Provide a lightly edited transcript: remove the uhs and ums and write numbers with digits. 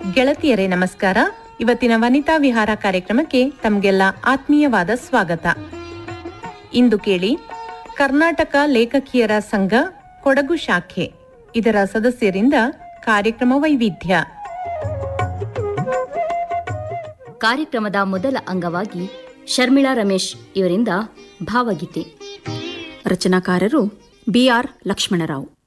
ಗೆಳತಿಯರೇ ನಮಸ್ಕಾರ. ಇವತ್ತಿನ ವನಿತಾ ವಿಹಾರ ಕಾರ್ಯಕ್ರಮಕ್ಕೆ ತಮಗೆಲ್ಲ ಆತ್ಮೀಯವಾದ ಸ್ವಾಗತ. ಇಂದು ಕೇಳಿ ಕರ್ನಾಟಕ ಲೇಖಕಿಯರ ಸಂಘ ಕೊಡಗು ಶಾಖೆ ಇದರ ಸದಸ್ಯರಿಂದ ಕಾರ್ಯಕ್ರಮ ವೈವಿಧ್ಯ. ಕಾರ್ಯಕ್ರಮದ ಮೊದಲ ಅಂಗವಾಗಿ ಶರ್ಮಿಳಾ ರಮೇಶ್ ಇವರಿಂದ ಭಾವಗೀತೆ. ರಚನಾಕಾರರು BR ಲಕ್ಷ್ಮಣರಾವ್.